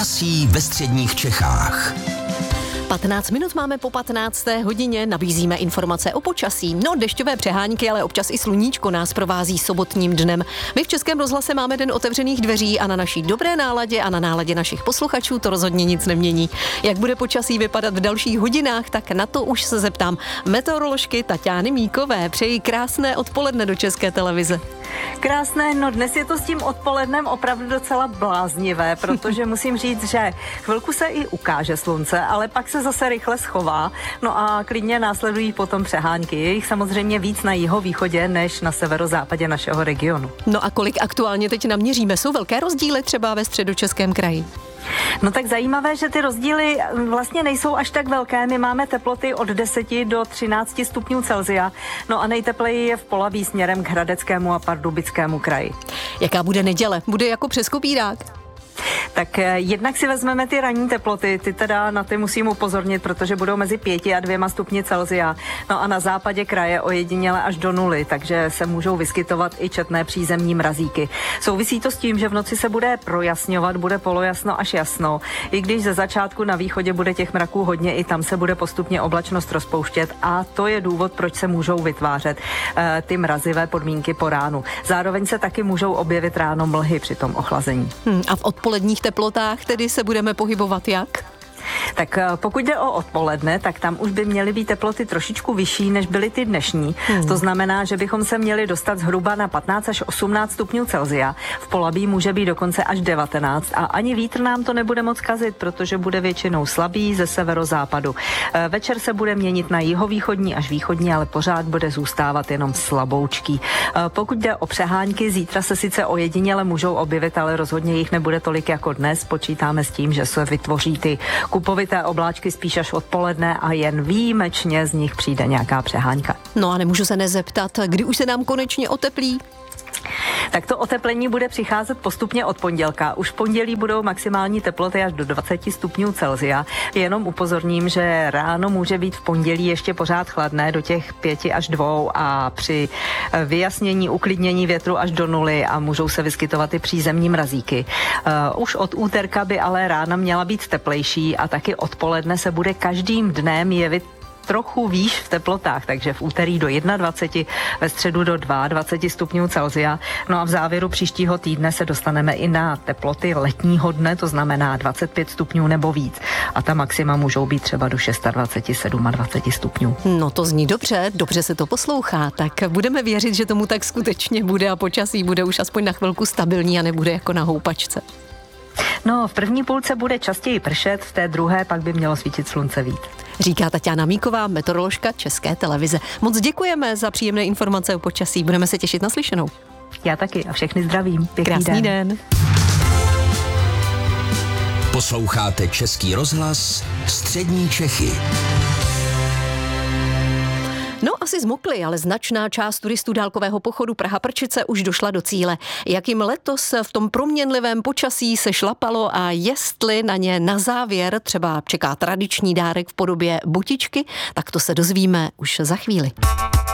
Počasí ve středních Čechách. 15 minut máme po 15. hodině, nabízíme informace o počasí. No, dešťové přehánky, ale občas i sluníčko nás provází sobotním dnem. My v Českém rozhlase máme den otevřených dveří a na naší dobré náladě a na náladě našich posluchačů to rozhodně nic nemění. Jak bude počasí vypadat v dalších hodinách, tak na to už se zeptám meteoroložky Taťány Míkové. Přeji krásné odpoledne do České televize. Krásné, no dnes je to s tím odpolednem opravdu docela bláznivé, protože musím říct, že chvilku se i ukáže slunce, ale pak se zase rychle schová, no a klidně následují potom přehánky. Je jich samozřejmě víc na jihovýchodě než na severozápadě našeho regionu. No a kolik aktuálně teď naměříme? Jsou velké rozdíly třeba ve Středočeském kraji? No tak zajímavé, že ty rozdíly vlastně nejsou až tak velké. My máme teploty od 10 do 13 stupňů Celsia. No a nejtepleji je v Polabí směrem k Hradeckému a Pardubickému kraji. Jaká bude neděle? Bude jako přes kopírák? Tak jednak si vezmeme ty ranní teploty, ty teda na ty musím upozornit, protože budou mezi 5 a 2 stupni Celsia. No a na západě kraje ojediněle až do 0, takže se můžou vyskytovat i četné přízemní mrazíky. Souvisí to s tím, že v noci se bude projasňovat, bude polojasno až jasno. I když ze začátku na východě bude těch mraků hodně, i tam se bude postupně oblačnost rozpouštět a to je důvod, proč se můžou vytvářet ty mrazivé podmínky po ránu. Zároveň se taky můžou objevit ráno mlhy při tom ochlazení. A v odpoledních teplotách tedy se budeme pohybovat jak? Tak pokud jde o odpoledne, tak tam už by měly být teploty trošičku vyšší, než byly ty dnešní. To znamená, že bychom se měli dostat zhruba na 15 až 18 stupňů Celsia. V Polabí může být dokonce až 19 a ani vítr nám to nebude moc kazit, protože bude většinou slabý ze severozápadu. Večer se bude měnit na jihovýchodní až východní, ale pořád bude zůstávat jenom slaboučký. Pokud jde o přehánky, zítra se sice ojediněle můžou objevit, ale rozhodně jich nebude tolik jako dnes. Počítáme s tím, že se vytvoří ty kupovité obláčky spíš až odpoledne a jen výjimečně z nich přijde nějaká přehánka. No a nemůžu se nezeptat, kdy už se nám konečně oteplí? Tak to oteplení bude přicházet postupně od pondělka. Už v pondělí budou maximální teploty až do 20 stupňů Celsia. Jenom upozorním, že ráno může být v pondělí ještě pořád chladné do těch 5 až 2 a při vyjasnění, uklidnění větru až do 0 a můžou se vyskytovat i přízemní mrazíky. Už od úterka by ale rána měla být teplejší a taky odpoledne se bude každým dnem jevit trochu výš v teplotách, takže v úterý do 21, ve středu do 22 stupňů Celsia. No a v závěru příštího týdne se dostaneme i na teploty letního dne, to znamená 25 stupňů nebo víc. A ta maxima můžou být třeba do 26, 27 stupňů. No to zní dobře, dobře se to poslouchá, tak budeme věřit, že tomu tak skutečně bude a počasí bude už aspoň na chvilku stabilní a nebude jako na houpačce. No, v první půlce bude častěji pršet, v té druhé pak by mělo svítit slunce víc. Říká Taťána Míková, meteoroložka České televize. Moc děkujeme za příjemné informace o počasí. Budeme se těšit na slyšenou. Já taky a všechny zdravím. Pěkný Krásný den. Posloucháte Český rozhlas Střední Čechy. No, asi zmokli, ale značná část turistů dálkového pochodu Praha-Prčice už došla do cíle. Jak jim letos v tom proměnlivém počasí se šlapalo a jestli na ně na závěr třeba čeká tradiční dárek v podobě butičky, tak to se dozvíme už za chvíli.